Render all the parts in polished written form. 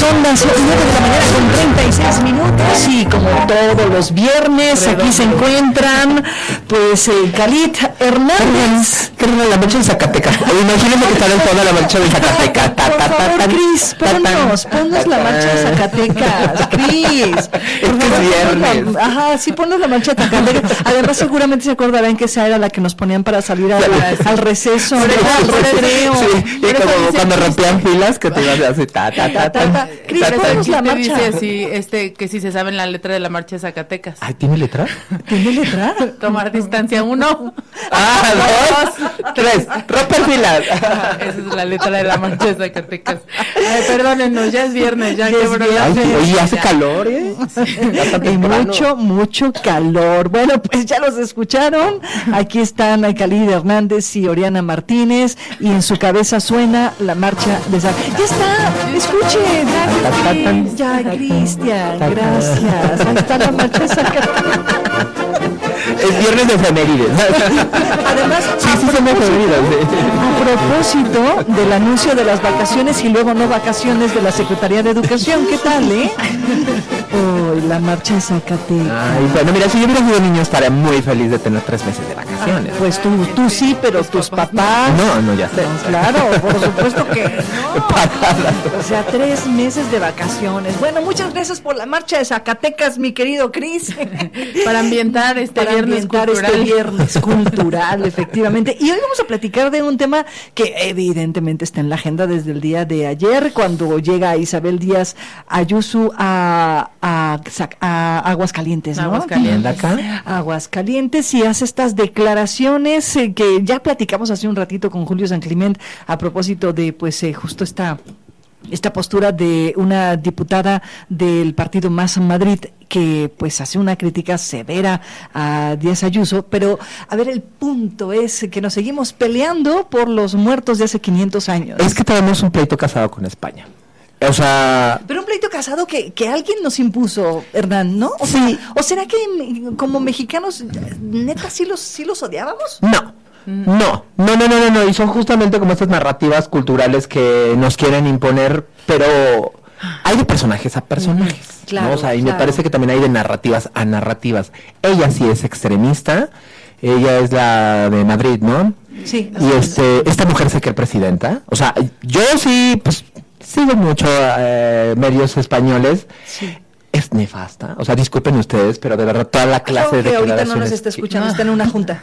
Son las 7:09 de la mañana con 36 minutos y como todos los viernes aquí se encuentran pues Khalid Hernández. ¿Qué es la marcha de Zacatecas? Imagínense que están en toda la marcha de Zacatecas. Por favor, Cris, ponnos la marcha de Zacatecas, Cris. Es que es viernes. Ajá, sí, ponnos la marcha de Zacatecas. Además seguramente se acordarán que esa era la que nos ponían para salir al receso, al recreo. Sí, y como cuando rompían filas que te ibas a hacer Cris, ponnos la marcha. Dice así, que si se saben la letra de la marcha de Zacatecas. Ay, ¿tiene letra? ¿Tiene letra? Tomar distancia 1. 2, 3, romper filas. Esa es la letra de la marcha de Zacatecas. Ay, perdónenos, ya es viernes, ya qué bueno. Oye, hace calor, Y mucho calor. Bueno, pues ya los escucharon. Aquí están Khalid Hernández y Oriana Martínez y en su cabeza suena la marcha de Zacatecas. Ya está, escuchen. Ya, Cristian, gracias. Ahí está la marcha de Zacatecas. Es viernes de efemérides. Además, sí, son efemérides. A propósito del anuncio de las vacaciones y luego no vacaciones de la Secretaría de Educación, ¿qué tal, la marcha de Zacatecas. Ay, bueno, mira, si yo hubiera sido niño estaría muy feliz de tener 3 meses de vacaciones. Pues tú sí, pero tus papás. No, ya sé. Claro, por supuesto que no. O sea, 3 meses de vacaciones. Bueno, muchas gracias por la marcha de Zacatecas, mi querido Cris. Para ambientar este viernes cultural, efectivamente. Y hoy vamos a platicar de un tema que evidentemente está en la agenda desde el día de ayer, cuando llega Isabel Díaz Ayuso a Aguascalientes, ¿no? Aguascalientes, y hace estas declaraciones que ya platicamos hace un ratito con Julio San Clement a propósito de pues justo esta postura de una diputada del partido Más Madrid que pues hace una crítica severa a Díaz Ayuso, pero a ver, el punto es que nos seguimos peleando por los muertos de hace 500 años. Es que tenemos un pleito casado con España. O sea... Pero un pleito casado que alguien nos impuso, Hernán, ¿no? O sea, ¿o será que como mexicanos neta sí los odiábamos? No, y son justamente como estas narrativas culturales que nos quieren imponer, pero hay de personajes a personajes, claro, ¿no? O sea, y me parece que también hay de narrativas a narrativas. Ella sí es extremista, ella es la de Madrid, ¿no? Sí. Y esta mujer se cree presidenta, o sea, yo sí, pues, sigo mucho medios españos. Sí. Es nefasta, o sea, disculpen ustedes, pero de verdad toda la clase de declaraciones... ahorita no nos está escuchando, está en una junta.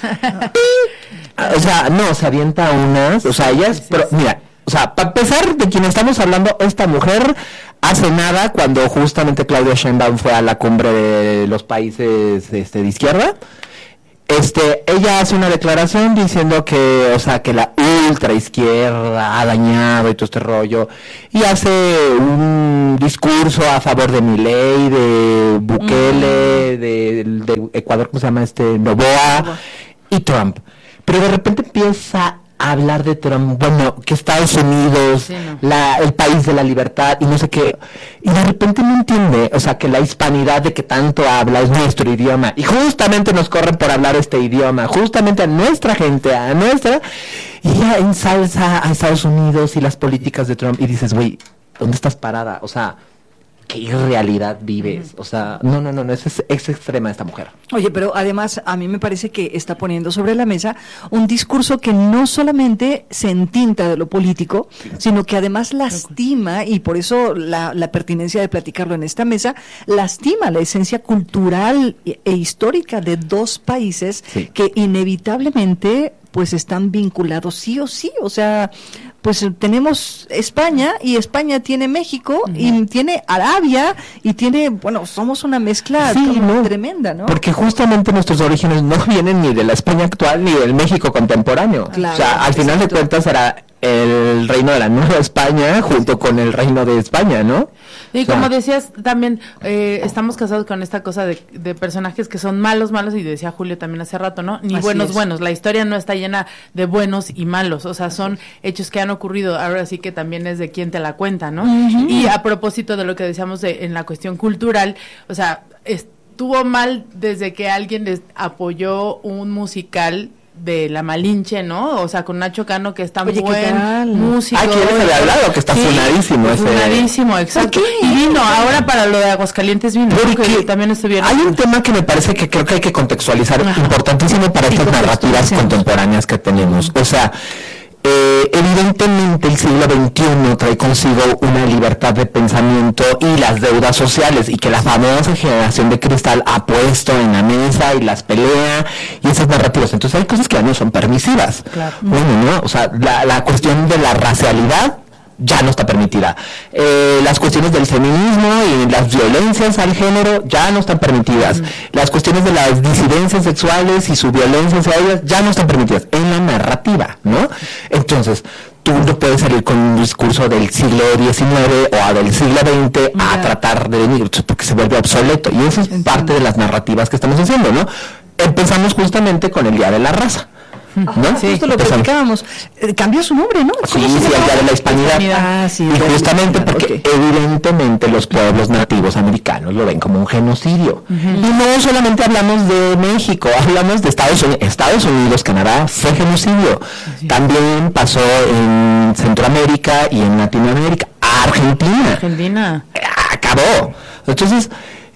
O sea, no, se avienta unas, o sea, ella es... Pero, mira, o sea, para empezar, de quien estamos hablando, esta mujer hace nada, cuando justamente Claudia Sheinbaum fue a la cumbre de los países de izquierda, ella hace una declaración diciendo que, o sea, que la ultra izquierda ha dañado y todo este rollo, y hace un discurso a favor de Milei, de Bukele, de Ecuador, ¿cómo se llama? Noboa y Trump. Pero de repente empieza a hablar de Trump, bueno, que Estados Unidos, el país de la libertad y no sé qué, y de repente no entiende, o sea, que la hispanidad de que tanto habla es nuestro idioma, y justamente nos corren por hablar este idioma, justamente a nuestra gente, y ella ensalza a Estados Unidos y las políticas de Trump, y dices, güey, ¿dónde estás parada? O sea, ¿qué irrealidad vives? O sea, no, es extrema esta mujer. Oye, pero además a mí me parece que está poniendo sobre la mesa un discurso que no solamente se entinta de lo político, sino que además lastima, y por eso la pertinencia de platicarlo en esta mesa, lastima la esencia cultural e histórica de dos países que inevitablemente pues están vinculados sí o sí, o sea, pues tenemos España y España tiene México y tiene Arabia y tiene, bueno, somos una mezcla tremenda, ¿no? Porque justamente nuestros orígenes no vienen ni de la España actual ni del México contemporáneo. Claro, o sea, al final de cuentas era el reino de la Nueva España junto con el reino de España, ¿no? Y como decías, también estamos casados con esta cosa de personajes que son malos, y decía Julio también hace rato, ¿no? Ni buenos, la historia no está llena de buenos y malos, o sea, son hechos que han ocurrido, ahora sí que también es de quién te la cuenta, ¿no? Y a propósito de lo que decíamos en la cuestión cultural, o sea, estuvo mal desde que alguien les apoyó un musical de La Malinche, ¿no? O sea, con Nacho Cano, que es tan Oye, buen músico. ¿Quién les había hablado? Que está funadísimo ese. Funadísimo, exacto. Y vino, ahora para lo de Aguascalientes vino, porque también estuvieron. Hay un tema que me parece que creo que hay que contextualizar, importantísimo para estas narrativas contemporáneas que tenemos. O sea, evidentemente el siglo XXI trae consigo una libertad de pensamiento y las deudas sociales, y que la famosa generación de cristal ha puesto en la mesa y las pelea y esas narrativas. Entonces hay cosas que ya no son permisivas. Claro. Bueno, ¿no? O sea, la cuestión de la racialidad ya no está permitida. Las cuestiones del feminismo y las violencias al género ya no están permitidas. Las cuestiones de las disidencias sexuales y su violencia hacia ellas ya no están permitidas en la narrativa, ¿no? Entonces, tú no puedes salir con un discurso del siglo XIX o del siglo XX a tratar de venir, porque se vuelve obsoleto. Y eso es parte de las narrativas que estamos haciendo, ¿no? Empezamos justamente con el Día de la Raza, ¿no? Sí, justo lo platicábamos. Cambió su nombre, ¿no? Sí, el Día de la Hispanidad. Sí, y justamente porque evidentemente los pueblos nativos americanos lo ven como un genocidio. Y no solamente hablamos de México, hablamos de Estados Unidos, Canadá, fue genocidio. También pasó en Centroamérica y en Latinoamérica. Argentina. Acabó. Entonces,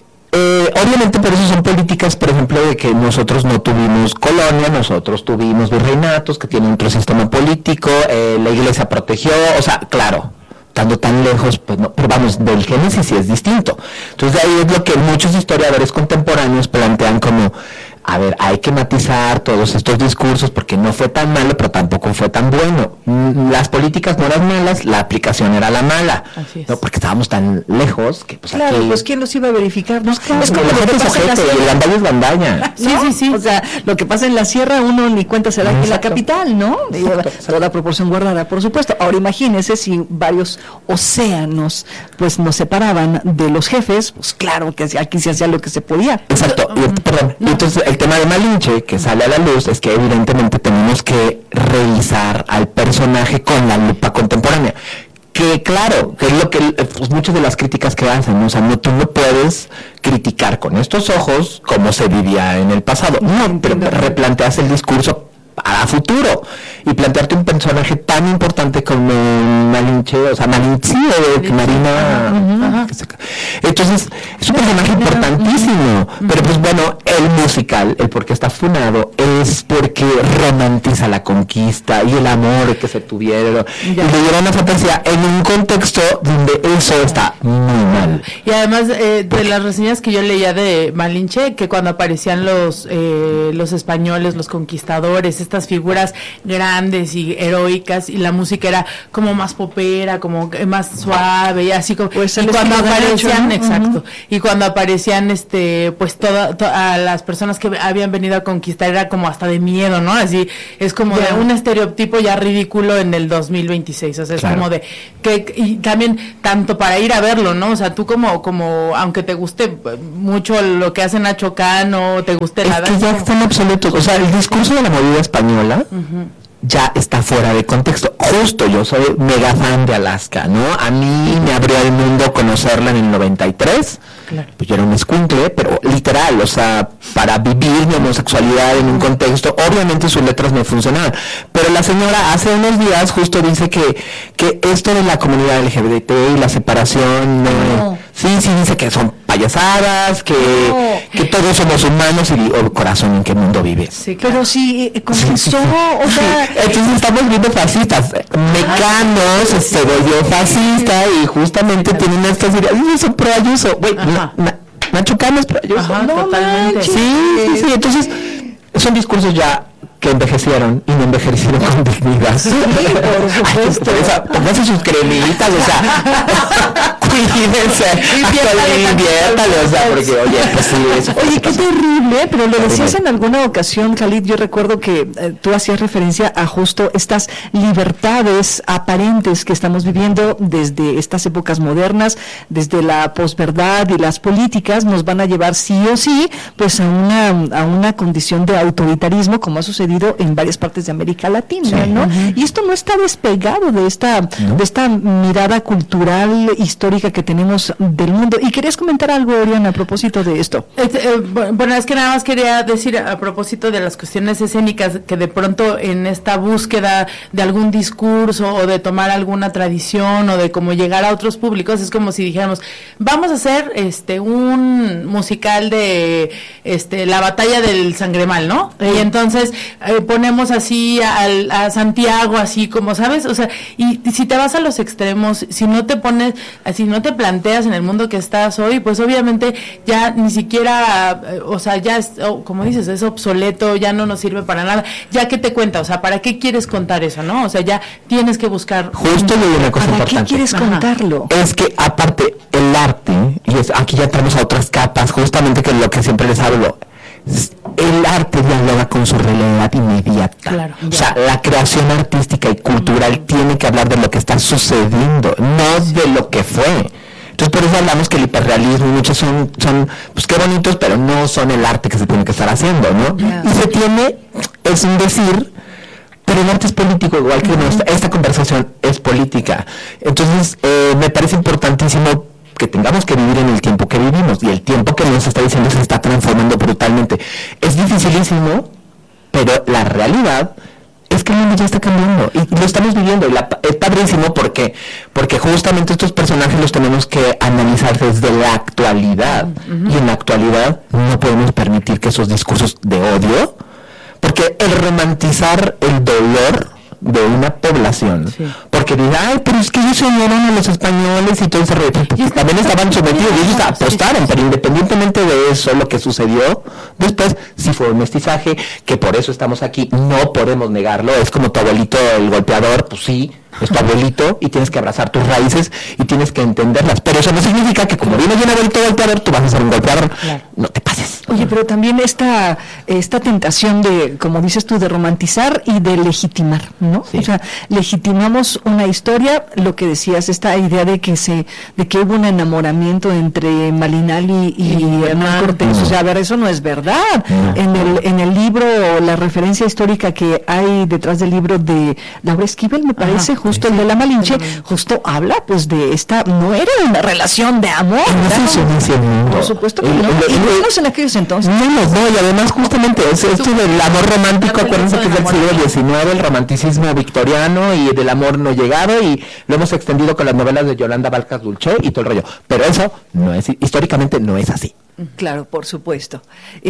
obviamente por eso son políticas, por ejemplo, de que nosotros no tuvimos colonia, nosotros tuvimos virreinatos que tienen otro sistema político, la iglesia protegió, o sea, claro, estando tan lejos, pues no, pero vamos, del Génesis sí es distinto. Entonces de ahí es lo que muchos historiadores contemporáneos plantean como, a ver, hay que matizar todos estos discursos porque no fue tan malo, pero tampoco fue tan bueno. Las políticas no eran malas, la aplicación era la mala. Así es. No, porque estábamos tan lejos que pues Claro, aquí... pues ¿quién los iba a verificar? No, Claro, es como la lo que gente es pasa en la ojete, y el sierra. gandalla es gandalla. ¿No? O sea, lo que pasa en la sierra uno ni cuenta se da aquí en la capital, ¿no? Pero la proporción guardada, por supuesto. Ahora imagínese si varios océanos pues nos separaban de los jefes, pues claro que aquí se hacía lo que se podía. Exacto, perdón. Y entonces el tema de Malinche que sale a la luz es que evidentemente tenemos que revisar al personaje con la lupa contemporánea. Que claro, que es lo que pues muchas de las críticas que hacen, ¿no? O sea, tú no puedes criticar con estos ojos cómo se vivía en el pasado. No, pero replanteas el discurso a futuro y plantearte un personaje tan importante como Malinche, o sea, Malinche de Marina. Entonces, es un personaje importantísimo, pero pues bueno, el musical, el por qué está funado, es porque romantiza la conquista y el amor que se tuvieron, y le dieron una fantasía en un contexto donde eso está muy mal. Y además, de las reseñas que yo leía de Malinche, que cuando aparecían los españoles, los conquistadores, estas figuras grandes y heroicas, y la música era como más popera, como más suave, y así como, pues y cuando aparecían, ¿no? exacto, y cuando aparecían pues a las personas que habían venido a conquistar era como hasta de miedo, ¿no? Así es como de un estereotipo ya ridículo en el 2026, o sea, es como de que, y también tanto para ir a verlo, ¿no? O sea, tú como aunque te guste mucho lo que hace Nacho Cano, te guste la danza, que ya están obsoletos, o sea, el discurso de la movida española ya está fuera de contexto. Justo yo soy mega fan de Alaska, ¿no? A mí me abrió el mundo conocerla en el 93. Claro. Pues yo era un escuincle, pero literal, o sea, para vivir mi homosexualidad en un contexto, obviamente sus letras me funcionaban. Pero la señora hace unos días justo dice que esto de la comunidad LGBT y la separación, sí dice que son payasadas, que todos somos humanos, y digo, corazón, ¿en qué mundo vives? Sí, claro. Pero sí, comenzó, o sea... Entonces estamos viendo fascistas, mecanos, cebolló fascista, y justamente tienen estas ideas, y son pro Ayuso, güey, Nacho Cano es pro Ayuso. No, totalmente. Sí, entonces son discursos ya que envejecieron y no envejecieron con dignidad. Sí, por supuesto. Pónganse sus cremitas, o sea, cuídense, inviértale, o sea, porque, oye, pues sí, eso. Oye, qué terrible, pero lo decías en alguna ocasión, Khalid, yo recuerdo que tú hacías referencia a justo estas libertades aparentes que estamos viviendo desde estas épocas modernas, desde la posverdad, y las políticas nos van a llevar sí o sí, pues a una condición de autoritarismo, como ha sucedido en varias partes de América Latina, ¿no? Y esto no está despegado de esta mirada cultural, histórica, única que tenemos del mundo. Y querías comentar algo, Oriana, a propósito de esto. Bueno, es que nada más quería decir a propósito de las cuestiones escénicas, que de pronto en esta búsqueda de algún discurso o de tomar alguna tradición o de cómo llegar a otros públicos, es como si dijéramos, vamos a hacer un musical de la batalla del Sangremal, ¿no? Y entonces ponemos así a Santiago, así como, ¿sabes? O sea, y si te vas a los extremos, si no te planteas en el mundo que estás hoy, pues obviamente ya ni siquiera, o sea, ya es, como dices, es obsoleto, ya no nos sirve para nada. Ya que te cuenta, o sea, ¿para qué quieres contar eso, no? O sea, ya tienes que buscar. Justo de una cosa importante. ¿Para qué quieres contarlo? Es que aparte el arte, y aquí ya entramos a otras capas, justamente que es lo que siempre les hablo, el arte dialoga con su realidad inmediata. Claro, o sea, la creación artística y cultural tiene que hablar de lo que está sucediendo, no de lo que fue. Entonces por eso hablamos que el hiperrealismo y muchos son pues qué bonitos, pero no son el arte que se tiene que estar haciendo, ¿no? Y se tiene, es un decir, pero el arte es político, igual que esta conversación es política. Entonces me parece importantísimo que tengamos que vivir en el tiempo que vivimos, y el tiempo que nos está diciendo se está transformando brutalmente. Es dificilísimo, pero la realidad es que el mundo ya está cambiando y lo estamos viviendo, y es padrísimo porque justamente estos personajes los tenemos que analizar desde la actualidad, y en la actualidad no podemos permitir que esos discursos de odio, porque el romantizar el dolor de una población, porque dirá, ay, pero es que ellos se unieron a los españoles y todo ese rollo, y también estaban sometidos y ellos apostaron, pero independientemente de eso, lo que sucedió después sí fue un mestizaje, que por eso estamos aquí, no podemos negarlo. Es como tu abuelito el golpeador, pues sí, es tu abuelito, y tienes que abrazar tus raíces y tienes que entenderlas, pero eso no significa que como viene de un abuelito golpeador, tú vas a ser un golpeador. Claro. No te pases. Oye, pero también esta tentación de, como dices tú, de romantizar y de legitimar, ¿no? Sí. O sea, legitimamos una historia, lo que decías, esta idea de que hubo un enamoramiento entre Malinali y Hernán Cortés. O sea, a ver, eso no es verdad. En el libro, la referencia histórica que hay detrás del libro de Laura Esquivel, me parece, justo el de la Malinche, justo habla pues de esta, no era una relación de amor. Por supuesto que no, y menos en aquellos entonces. No, y además justamente esto del amor romántico, acuérdense que es del siglo XIX, el romanticismo victoriano y del amor no llegado, y lo hemos extendido con las novelas de Yolanda Valcas Dulce y todo el rollo, pero eso no es, históricamente no es así. Claro, por supuesto.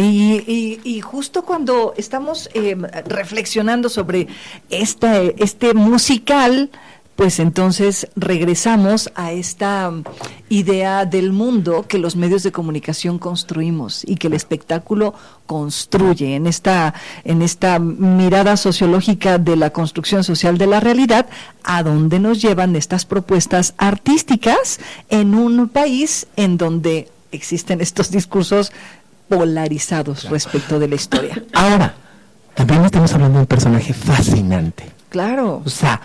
Y justo cuando estamos reflexionando sobre este musical, pues entonces regresamos a esta idea del mundo que los medios de comunicación construimos y que el espectáculo construye en esta mirada sociológica de la construcción social de la realidad, a donde nos llevan estas propuestas artísticas en un país en donde existen estos discursos polarizados respecto de la historia. Ahora, también estamos hablando de un personaje fascinante. Claro. O sea,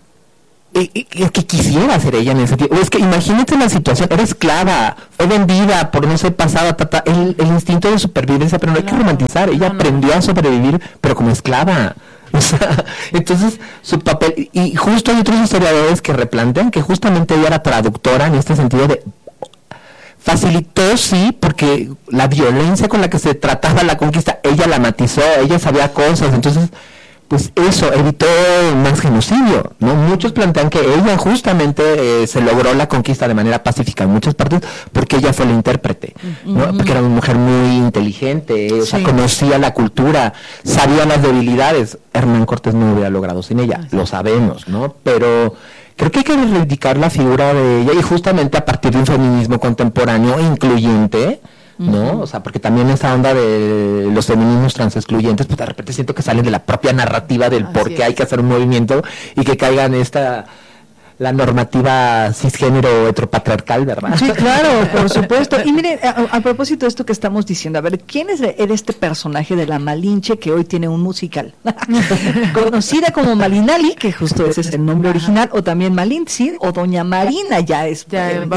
es que quisiera ser ella en ese tiempo. Es que imagínate la situación, era esclava, fue vendida por no ser pasada, el instinto de supervivencia, pero no hay que romantizar. Ella aprendió a sobrevivir, pero como esclava. O sea, entonces su papel, y justo hay otros historiadores que replantean que justamente ella era traductora en este sentido de facilitó, sí, porque la violencia con la que se trataba la conquista, ella la matizó, ella sabía cosas, entonces, pues eso evitó más genocidio, ¿no? Muchos plantean que ella justamente se logró la conquista de manera pacífica en muchas partes porque ella fue la intérprete, ¿no? Porque era una mujer muy inteligente, o sea, conocía la cultura, sabía las debilidades. Hernán Cortés no lo hubiera logrado sin ella, lo sabemos, ¿no? Pero creo que hay que reivindicar la figura de ella, y justamente a partir de un feminismo contemporáneo e incluyente, ¿no? O sea, porque también esa onda de los feminismos transexcluyentes, pues de repente siento que salen de la propia narrativa del por qué hay que hacer un movimiento y que caiga en la normativa cisgénero heteropatriarcal, ¿verdad? Sí, claro, por supuesto. Y mire, a propósito de esto que estamos diciendo, a ver, ¿quién era este personaje de la Malinche que hoy tiene un musical? Conocida como Malinali, que justo ese es el nombre original, o también Malintzi, o Doña Marina, ya es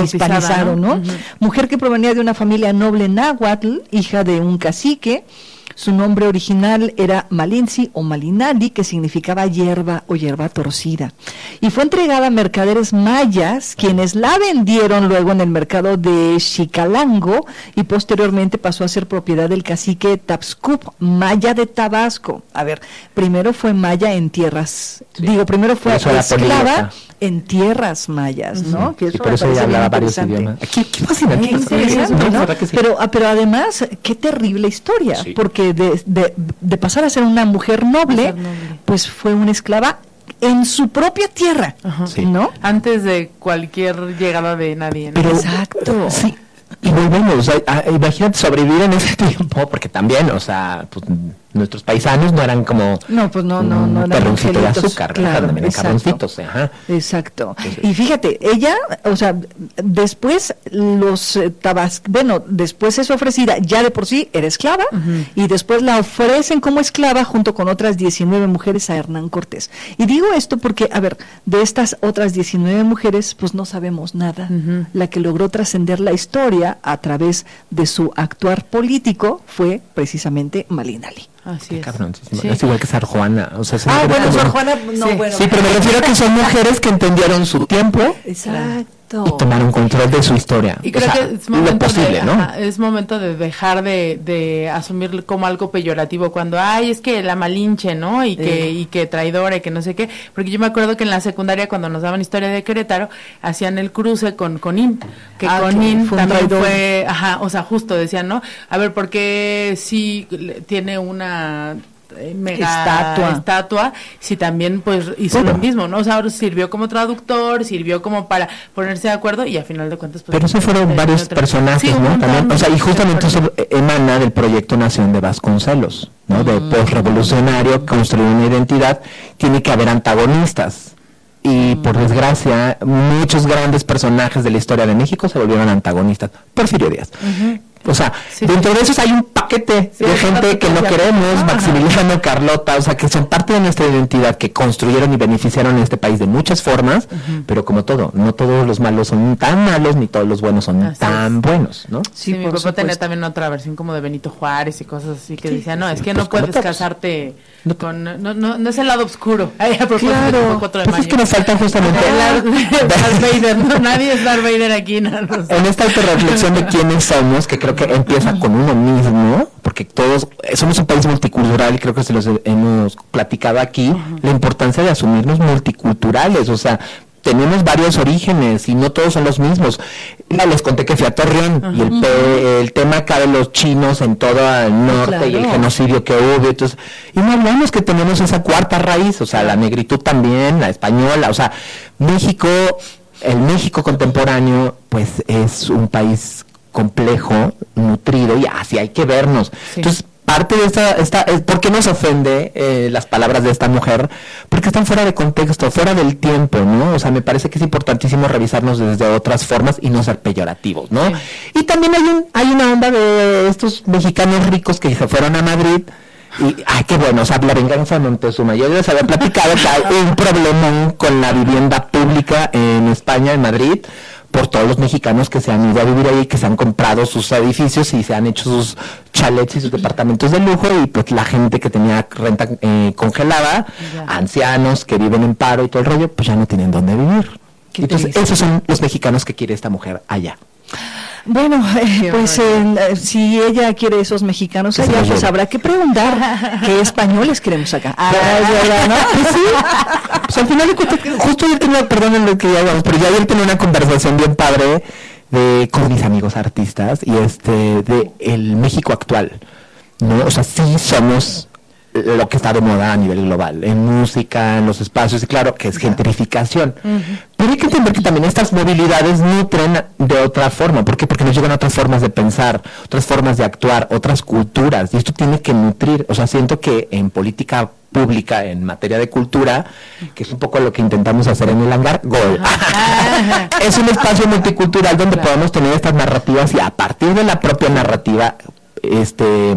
hispanizado, ¿no? Mujer que provenía de una familia noble náhuatl, hija de un cacique, Su nombre original era Malinzi o Malinali, que significaba hierba o hierba torcida. Y fue entregada a mercaderes mayas, quienes la vendieron luego en el mercado de Xicalango y posteriormente pasó a ser propiedad del cacique Tapscup, maya de Tabasco. A ver, primero fue maya en tierras, primero fue esclava en tierras mayas, ¿no? Que eso por eso ella hablaba varios idiomas. Qué fascinante. ¿No? Pero además, qué terrible historia, porque de pasar a ser una mujer noble, pues fue una esclava en su propia tierra, ¿no? Antes de cualquier llegada de nadie, ¿no? Pero, exacto. Sí. Y volvemos, imagínate sobrevivir en ese tiempo, porque también, o sea, pues nuestros paisanos no eran como no eran perroncito de azúcar, claro, también eran cabroncitos, Exacto. Entonces, y fíjate, ella, o sea, después después es ofrecida, ya de por sí era esclava, y después la ofrecen como esclava junto con otras 19 mujeres a Hernán Cortés. Y digo esto porque, a ver, de estas otras 19 mujeres, pues no sabemos nada. La que logró trascender la historia a través de su actuar político fue precisamente Malinali. Así es. Sí. Es igual que Sor Juana. O sea, Sor Juana, sí, pero me refiero a que son mujeres que entendieron su tiempo. Exacto. Y tomaron control de su historia. Y creo que es momento es momento de dejar de asumir como algo peyorativo cuando, es que la Malinche, ¿no? Y que traidora y que no sé qué. Porque yo me acuerdo que en la secundaria, cuando nos daban historia de Querétaro, hacían el cruce con Conín. Que Conín también fue, o sea, justo decían, ¿no? A ver, ¿por qué sí tiene una mega estatua, si también pues hizo lo mismo, ¿no? O sea, sirvió como traductor, sirvió como para ponerse de acuerdo y a final de cuentas pues, pero eso fueron varios personajes, ¿no? También, o sea, y justamente eso emana del proyecto Nación de Vasconcelos, ¿no? De postrevolucionario, construir una identidad, tiene que haber antagonistas. Y por desgracia, muchos grandes personajes de la historia de México se volvieron antagonistas. Porfirio Díaz. O sea, dentro de esos hay un paquete de gente que no queremos, Maximiliano, Carlota, o sea, que son parte de nuestra identidad, que construyeron y beneficiaron a este país de muchas formas, pero como todo, no todos los malos son tan malos, ni todos los buenos son tan buenos, ¿no? Sí, mi papá tenía también otra versión como de Benito Juárez y cosas así que decía, no, es que no puedes casarte con, no es el lado oscuro. Claro, pues es que nos falta justamente Darth Vader, no, nadie es Darth Vader aquí, no sé. En esta autorreflexión de quiénes somos, que creo que empieza con uno mismo, porque todos somos un país multicultural y creo que se los hemos platicado aquí, la importancia de asumirnos multiculturales, o sea, tenemos varios orígenes y no todos son los mismos. Les conté que fui a Torreón y el tema acá de los chinos en todo el norte y el genocidio que hubo, entonces, y no hablamos que tenemos esa cuarta raíz, o sea, la negritud también, la española, o sea, el México contemporáneo, pues es un país complejo, nutrido, y así hay que vernos. Entonces, parte de esta ¿por qué nos ofende las palabras de esta mujer? Porque están fuera de contexto, fuera del tiempo, ¿no? O sea, me parece que es importantísimo revisarnos desde otras formas y no ser peyorativos, ¿no? Y también hay una onda de estos mexicanos ricos que se fueron a Madrid y, qué bueno, o sea, la venganza de Montezuma. Yo les había platicado que hay un problemón con la vivienda pública en España, en Madrid, por todos los mexicanos que se han ido a vivir ahí, que se han comprado sus edificios y se han hecho sus chalets y sus departamentos de lujo, y pues la gente que tenía renta congelada, ancianos que viven en paro y todo el rollo, pues ya no tienen dónde vivir. Entonces, esos son los mexicanos que quiere esta mujer allá. Bueno, pues si ella quiere esos mexicanos allá, pues habrá que preguntar qué españoles queremos acá. ¿No? Sí. Pues al final de cuentas, justo ayer tenía, perdón lo que ya hablamos, pero ya ayer tenía una conversación bien padre con mis amigos artistas y de el México actual, ¿no? O sea, sí somos lo que está de moda a nivel global, en música, en los espacios, y claro que es gentrificación. Pero hay que entender que también estas movilidades nutren de otra forma. ¿Por qué? Porque nos llevan a otras formas de pensar, otras formas de actuar, otras culturas, y esto tiene que nutrir. O sea, siento que en política pública, en materia de cultura, que es un poco lo que intentamos hacer en el hangar, ¡gol! Es un espacio multicultural donde podemos tener estas narrativas y a partir de la propia narrativa,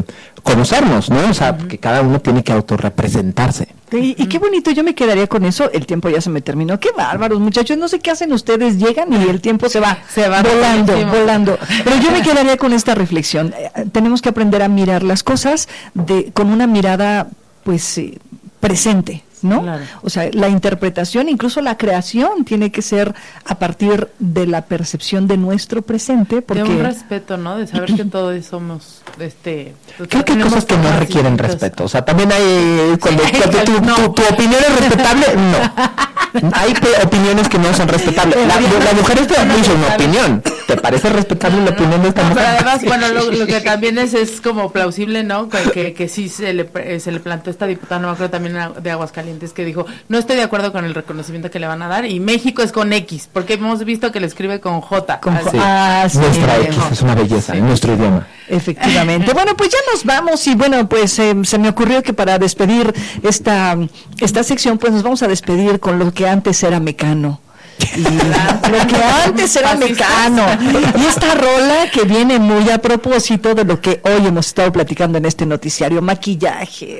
conocernos, ¿no? O sea, porque cada uno tiene que autorrepresentarse. Y qué bonito, yo me quedaría con eso. El tiempo ya se me terminó. Qué bárbaros, muchachos. No sé qué hacen ustedes. Llegan y el tiempo se va volando. Pero yo me quedaría con esta reflexión. Tenemos que aprender a mirar las cosas con una mirada, pues, presente, ¿no? Claro. O sea, la interpretación, incluso la creación, tiene que ser a partir de la percepción de nuestro presente, porque de un respeto, ¿no? De saber que todos somos, creo que hay cosas que no requieren respeto. O sea, también hay cuando tu opinión es respetable, no. Hay opiniones que no son respetables. La mujer dice una opinión. ¿Te parece respetable la opinión de esta mujer? Pero además, bueno, lo que también es como plausible, ¿no? Que sí se le planteó esta diputada, no me acuerdo, también de Aguascalientes, que dijo, no estoy de acuerdo con el reconocimiento que le van a dar, y México es con X, porque hemos visto que le escribe con J. Sí. Nuestra X es una belleza, en nuestro idioma. Efectivamente. Bueno, pues ya nos vamos y bueno, pues se me ocurrió que para despedir esta sección, pues nos vamos a despedir con lo que antes era Mecano. Lo que antes era Mecano. Y esta rola que viene muy a propósito de lo que hoy hemos estado platicando en este noticiario, maquillaje.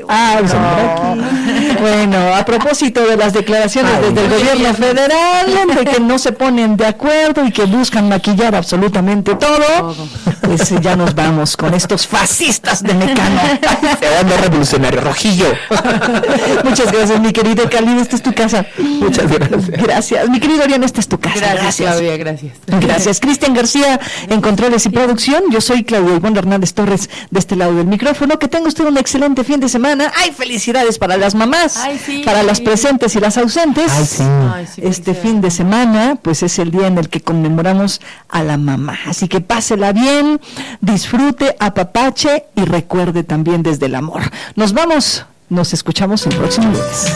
Bueno, a propósito de las declaraciones desde el gobierno federal, de que no se ponen de acuerdo y que buscan maquillar absolutamente todo, pues ya nos vamos con estos fascistas de Mecano. Ando revolucionario, rojillo. Muchas gracias, mi querida Cali, esta es tu casa. Muchas gracias. Gracias, mi querido Orión, esta es tu casa. Gracias, Claudia, gracias. Gracias, Cristian García en controles y producción. Yo soy Claudia Ivonne Hernández Torres de este lado del micrófono. Que tenga usted un excelente fin de semana. ¡Ay, felicidades para las mamás! Ay, sí. Para las presentes y las ausentes. Ay, sí. Este fin de semana, pues es el día en el que conmemoramos a la mamá. Así que pásela bien, disfrute, apapache y recuerde también desde el amor. Nos vamos, nos escuchamos el próximo lunes.